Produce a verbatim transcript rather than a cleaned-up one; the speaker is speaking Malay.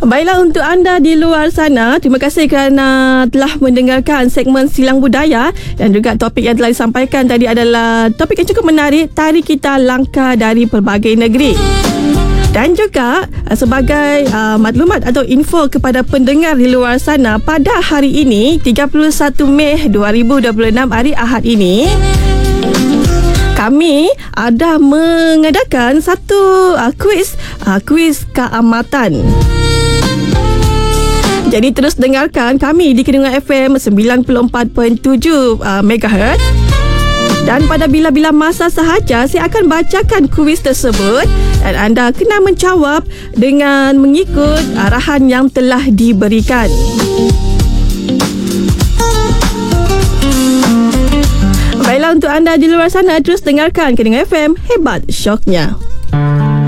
Baiklah, untuk anda di luar sana, terima kasih kerana telah mendengarkan segmen Silang Budaya, dan juga topik yang telah disampaikan tadi adalah topik yang cukup menarik, tari kita langka dari pelbagai negeri. Dan juga sebagai uh, maklumat atau info kepada pendengar di luar sana, pada hari ini tiga puluh satu Mei dua ribu dua puluh enam, hari Ahad ini, kami ada mengadakan satu uh, kuis uh, kuis keamatan. Jadi terus dengarkan kami di Kidungan F M sembilan puluh empat perpuluhan tujuh uh, megahertz. Dan pada bila-bila masa sahaja saya akan bacakan kuis tersebut, dan anda kena menjawab dengan mengikut arahan yang telah diberikan. Baiklah, untuk anda di luar sana, terus dengarkan Kidungan F M, hebat syoknya.